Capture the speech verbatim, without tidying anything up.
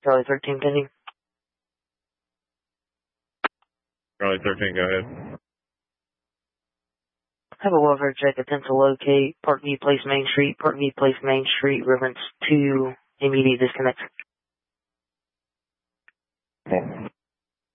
Charlie thirteen, pending. Charlie thirteen, go ahead. Have a welfare check, attempt to locate Parkview Place Main Street, Parkview Place Main Street, reference to immediate disconnect. Cool.